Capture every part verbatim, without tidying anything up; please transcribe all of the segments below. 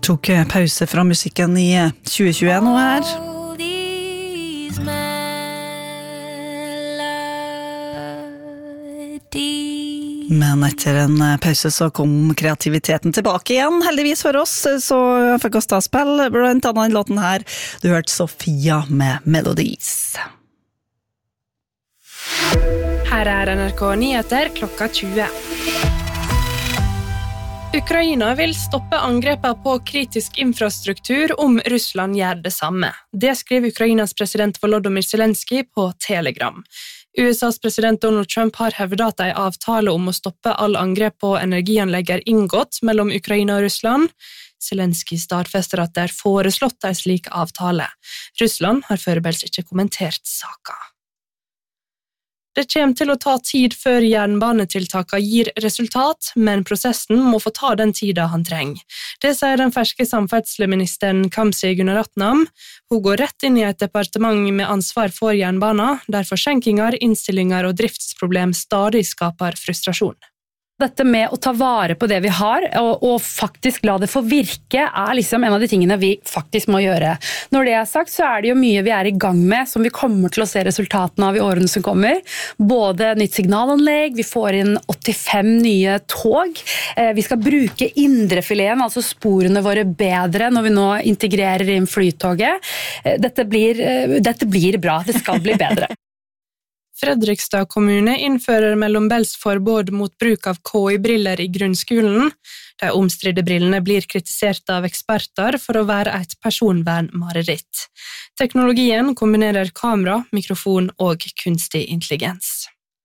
tok pause fra musikken i tjue tjueen nå her. Men etter en pause så kom kreativiteten tilbake igjen, heldigvis for oss, så fikk oss ta spill, blant annet låten her. Du hørte Sofia med Melodies. Her er N R K Nyheter klokka tjue. Ukraina vil stoppe angrepet på kritisk infrastruktur om Russland gjør det samme. Det skriver Ukrainas president Volodymyr Zelensky på Telegram. U S A's president Donald Trump har hevdet at en avtale om å stoppe all angrep på energianlegg er inngått mellom Ukraina og Russland. Zelensky stadfester at det er foreslått en slik avtale. Russland har foreløpig ikke kommentert saken. Det kommer til å ta tid før jernbanetiltakene gir resultat, men prosessen må få ta den tiden han trenger. Det sier den ferske samferdselsministeren Kamzy Gunaratnam. Hun går rett inn i et departement med ansvar for jernbanen, der forsinkinger, innstillinger og driftsproblem stadig skaper frustrasjon. Dette med å ta vare på det vi har, og, og faktisk la det få virke, er liksom en av de tingene vi faktisk må gjøre. Når det er sagt, så er det jo mye vi er i gang med, som vi kommer til å se resultatene av i årene som kommer. Både nytt signalanlegg, vi får inn åttifem nye tog, vi skal bruke indrefileten, altså sporene våre bedre når vi nå integrerer inn flytoget. Dette blir, dette blir bra, det skal bli bedre. Fredrikstad kommune innfører mellombels forbud mot bruk av K I-briller i grunnskolen. De omstridte brillene blir kritisert av eksperter for å være et personvernmareritt. Teknologien kombinerer kamera, mikrofon og kunstig intelligens.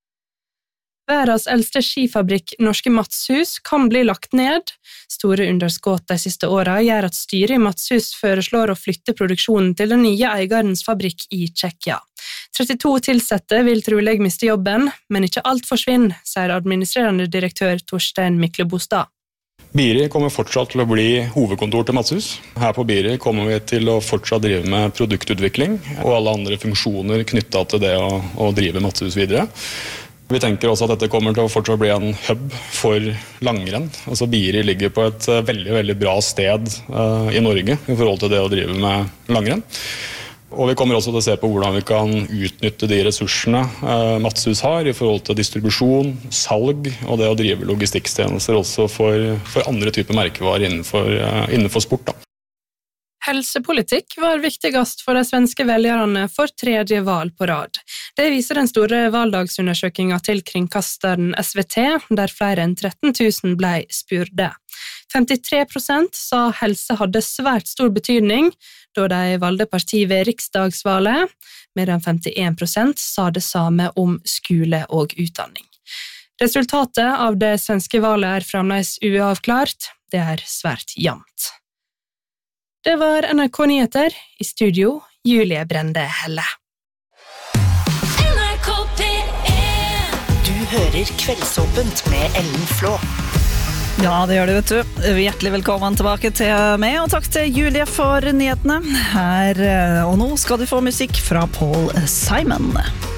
Verdens eldste skifabrikk, Norske Matshus, kan bli lagt ned. Store underskudd de siste årene gjør at styret i Matshus foreslår å flytte produksjonen til den nye eigarens fabrikk i Tsjekkia. trettito tilsatte vil trolig miste jobben, men ikke alt forsvinner, sier administrerende direktør Torstein Myklebostad. Biri kommer fortsatt til å bli hovedkontor til Matshus. Her på Biri kommer vi til å fortsatt drive med produktutvikling og alle andre funksjoner knyttet til det å, å drive Matshus videre. Vi tenker også at dette kommer til å fortsatt bli en hub for langrenn. Altså Biri ligger på et veldig, veldig bra sted uh, i Norge i forhold til det å drive med langrenn. Og vi kommer også til å se på hvordan vi kan utnytte de ressursene uh, Matshus har i forhold til distribusjon, salg og det å drive logistikktjenester også for, for andre typer merkevarer innenfor, uh, innenfor sport. Da. Helsepolitikk var viktigast for de svenske velgerne for tredje valg på rad. Det viser den store valgdagsundersøkingen til kringkasteren S V T, der flere enn tretten tusen ble spurte. femtitre prosent sa helse hadde svært stor betydning, da de valgte parti ved riksdagsvalget, medan femtien prosent sa det samme om skole og utdanning. Resultatet av det svenske valget er fremdeles uavklart, det er svært jevnt. Det var N R K Nyheter, i studio Julie Brende Helle. N R K P en. Du hører Kveldsåpent med Ellen Flå. Ja, det gjør det, vet du. Hjertelig velkommen tilbake til meg, og takk til Julie for nyhetene. Her, og nå skal du få musikk fra Paul Simon.